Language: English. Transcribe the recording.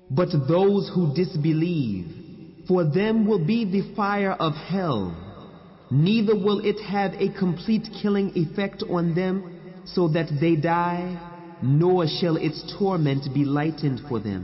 But those who disbelieve, for them will be the fire of hell. Neither will it have a complete killing effect on them so that they die, nor shall its torment be lightened for them.